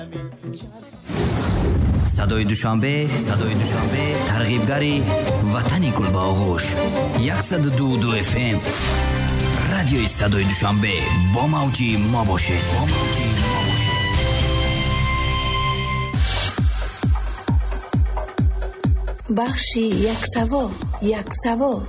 صدای دوشنبه ترغیبگری وطنی گلباغوش 102 FM رادیوی صدای دوشنبه با موجی ما باشید. بخشی یک سوال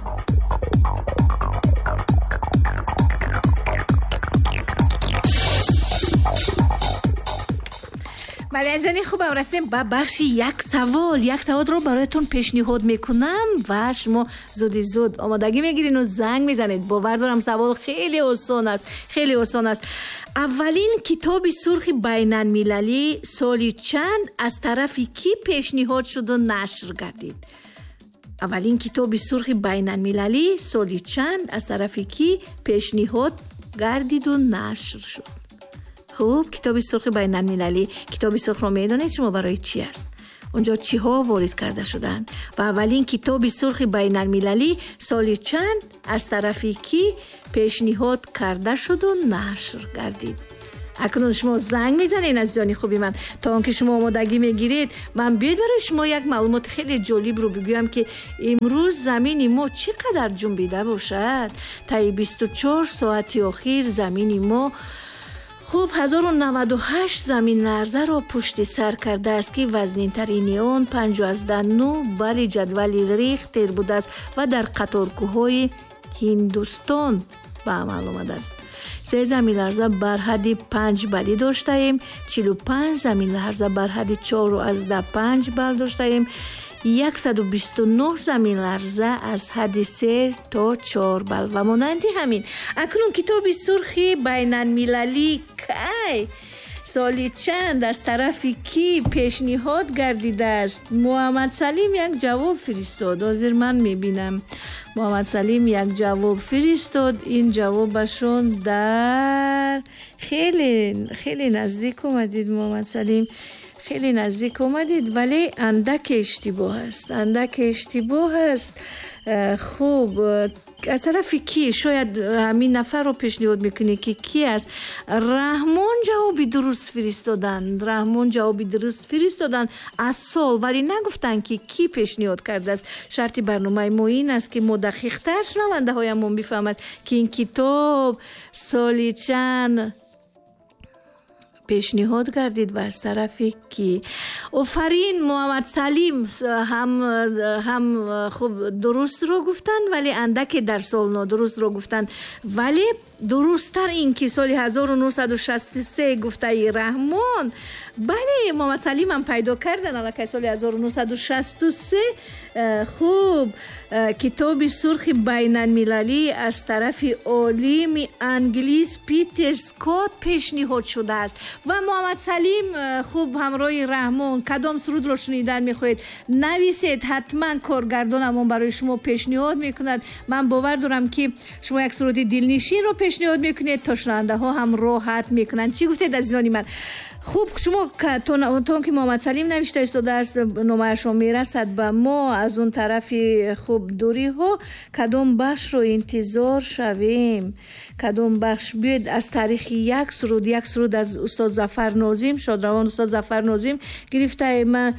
بله عزیزانی خوبم رسیدیم به بخش یک سوال رو برایتون پیشنهاد میکنم و شما زود آمادگی میگیرین و زنگ میزنید. باور دارم سوال خیلی آسان است. اولین کتاب سرخ بین المللی سالی چند از طرف کی پیشنهاد شد و نشر گردید؟ اولین کتاب سرخ بین المللی سالی چند از طرف کی پیشنهاد گردید و نشر شد؟ خوب، کتاب سرخ بین المللی، کتاب سرخ رو میدونید شما برای چی است؟ اونجا چی ها وارد کرده شدند؟ و اولین کتاب سرخ بین المللی سال چند از طرف کی پیشنهاد کرده شد و نشر گردید؟ اکنون شما زنگ میزنین عزیزان خوبی من تا آنکه شما آمادگی میگیرید من بیاید برای شما یک معلومات خیلی جالب رو بگویم که امروز زمین ما چقدر جنبیده باشد. تا 24 ساعت آخر زمین ما 1098 زمین لرزه را پشت سر کرده است که وزنین ترین آن 59 بر جدول ریختر بوده است و در قطار کوههای هندوستان به عمل آمده است. 3 زمین لرزه بر حد 5 بری داشته ایم، 45 زمین لرزه بر حد 4.5 بر داشته ایم، 129 زمین لرزه از حد 3 تا 4 بل و مانند همین. اکنون کتاب سرخ بین المللی کی سالی چند از طرف کی پیشنهاد گردیده است؟ محمد سلیم یک جواب فرستاد. حاضر من میبینم محمد سلیم یک جواب فرستاد. این جوابشون در خیلی نزدیک اومدید محمد سلیم، خیلی نزدیک اومدید ولی اندک اشتباه است. خوب، از طرف کی؟ شاید همین نفر رو پیشنهاد میکنی که کی است؟ رحمان جوابی درست فرستادن از سال، ولی نگفتن که کی پیشنهاد کرده است. شرط برنامه ما این است که ما دقیق تر شنونده هایمون بفهمد که این کتاب سالی چند پیشنهاد گردید و از طرف کی. آفرین محمد سلیم، هم خوب درست رو گفتن ولی اندک در سال نادرست رو گفتن، ولی درست‌تر این که سال 1963 گفته ای رحمان. بله محمد سلیم هم پیدا کردن الان سال 1963. خوب، کتاب سرخ بین المللی از طرف عالم انگلیس پیتر اسکات پیشنهاد شده است و محمد سلیم خوب همراه رحمان کدام سرود رو شنیدن میخواهید نویسید، حتما کارگردانمون برای شما پیشنهاد میکند. من باور دارم که شما یک سرود دلنشین رو پیشنهاد میکنید تا شنونده ها هم راحت میکنن. چی گفتید عزیزان من؟ خوب، شما تون که محمد سلیم نوشته ایستاده است نامه‌اش میرسد به ما از اون طرف خوب دوری ها کدام بخش رو انتظار شویم؟ کدام بخش؟ بیاید از تاریخ یک سرود از استاد ظفر ناظم، شادروان استاد ظفر ناظم گرفته. من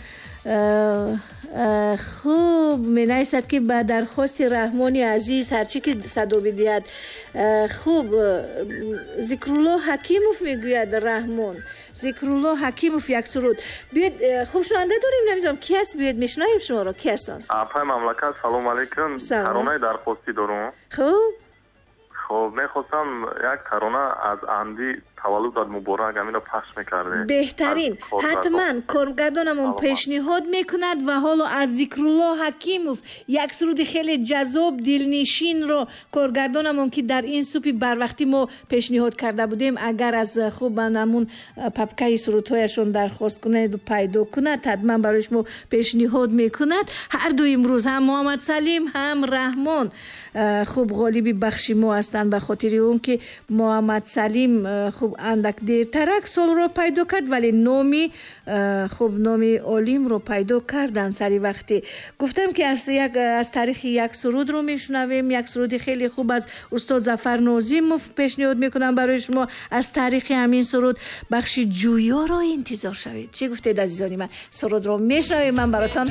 خوب می نویسد که به درخواست رحمانی عزیز هرچی که صدا بدهد. خوب، ذکرالله حکیموف میگوید رحمان، ذکرالله حکیموف یک سرود. بیاید خوب شنونده داریم، نمیدونم کی هست، بیاید میشنویم شما رو. کی هستن؟ اپای مملکت، سلام علیکم. ترانه درخواستی دارم. خب میخواستم یک ترانه از اندی تولد مبارک همین رو پخش میکرده. بهترین، حتما کارگردانمون پیشنهاد میکند و حالا از ذکرالله حکیموف یک سرود خیلی جذاب دلنشین رو کارگردانمون که در این سوپی بر وقتی ما پیشنهاد کرده بودیم اگر از خوب همون پپکای سرودهایشون درخواست کنه و پیدا کنه حتما برایش ما پیشنهاد میکند. هر دو امروز هم محمد سلیم هم رحمان خوب غالبی بخشی ما هستند به خاطر اون که محمد سلیم خوب اندک دیرترک سال رو پیدا کرد ولی نامی خوب نامی عالم رو پیدا کردن سری وقتی گفتم که از تاریخ یک سرود رو میشنویم یک سرود خیلی خوب از استاد ظفر ناظم پیشنهاد میکنم برای شما از تاریخ همین سرود بخش جویا رو انتظار شوید چی گفتید عزیزانی من سرود رو میشنویم من براتون